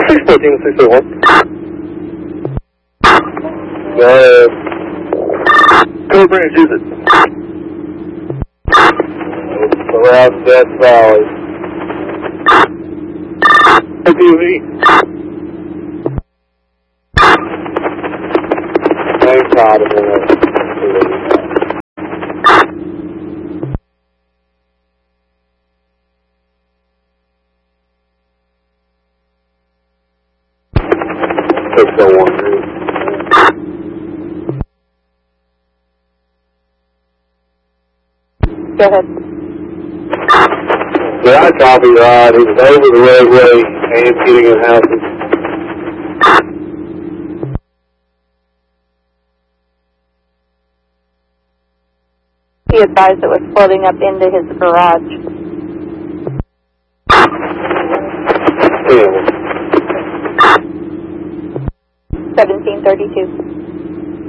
614 681. Go ahead. Code Branch, use it. It's around Death Valley. ATV. Same side of it. 601. Go ahead. Yeah, I copy Rod. He was over the roadway and getting in houses. He advised it was floating up into his garage. Yeah. 1732.